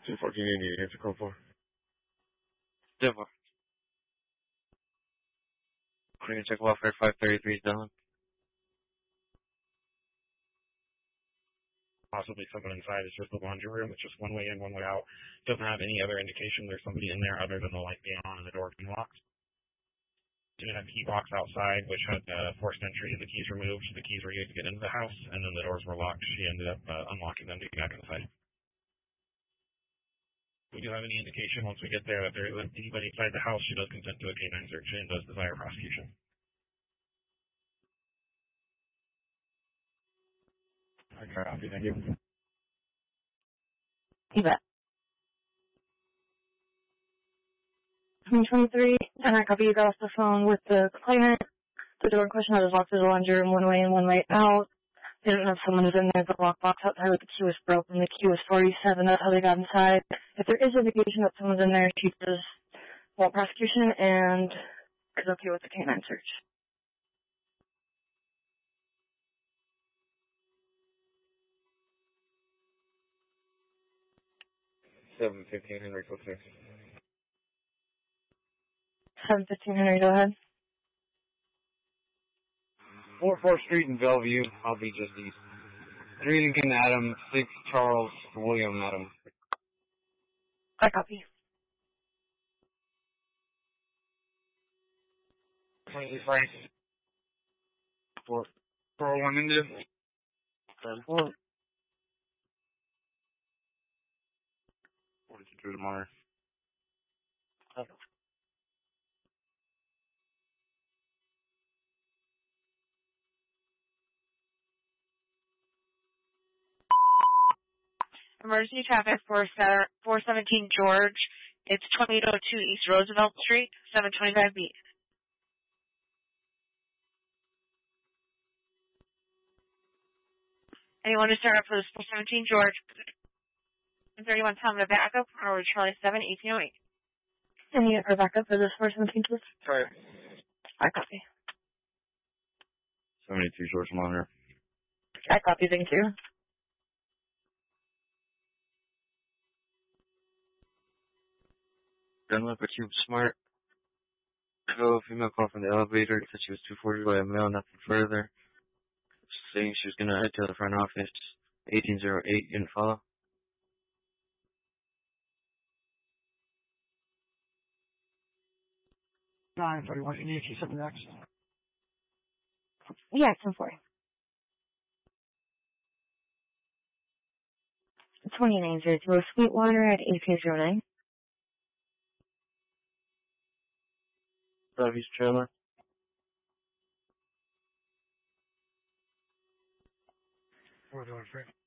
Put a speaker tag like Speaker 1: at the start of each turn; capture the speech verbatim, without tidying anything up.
Speaker 1: two fourteen eighty, answer call for.
Speaker 2: Denver. We're gonna check welfare five thirty-three down.
Speaker 1: Possibly someone inside. It's just the laundry room. It's just one way in, one way out. Doesn't have any other indication there's somebody in there other than the light being on and the door being locked. Didn't have key box outside, which had uh, forced entry and the keys removed. The keys were used to get into the house, and then the doors were locked. She ended up uh, unlocking them to get back inside. We do have any indication once we get there that there isn't anybody inside the house. She does consent to a canine search and does desire prosecution. Okay, copy. Thank you.
Speaker 3: You bet. twenty-three, and I copy you got off the phone with the claimant. The door in question had locked through the laundry room one way and one way out. They don't know if someone is in there. The lockbox outside with the key was broken. The key was forty-seven. That's how they got inside. If there is indication that someone's in there, she does want prosecution and is okay with the canine search.
Speaker 1: seven fifteen Henry Foster.
Speaker 3: seven fifteen Henry, go ahead.
Speaker 4: four fourth Street in Bellevue. I'll be just east. three Lincoln Adam, six Charles William Adam.
Speaker 3: I copy.
Speaker 4: twenty Frank. four oh one India. ten four. forty-two Drew Demar.
Speaker 5: Emergency traffic for four seventeen George. It's twenty-eight oh two East Roosevelt Street, seven twenty-five B. Anyone to start up for this four seventeen George? thirty-one Tom to backup, or Charlie seven, eighteen oh eight.
Speaker 3: Any or backup for this four seventeen, please?
Speaker 1: Sorry.
Speaker 3: I copy.
Speaker 2: seventy-two George Monitor.
Speaker 3: I copy, thank you.
Speaker 2: Gunlap or Cube Smart. Go, female call from the elevator. Said she was two forty by a male, nothing further. Saying she was going to head to the front office. eighteen oh eight, you didn't follow?
Speaker 6: nine thirty-one, you need to keep something next.
Speaker 3: Yeah, ten four. twenty-nine zero two Sweetwater at eight two zero nine.
Speaker 2: Southeast trailer.
Speaker 6: Four doing free.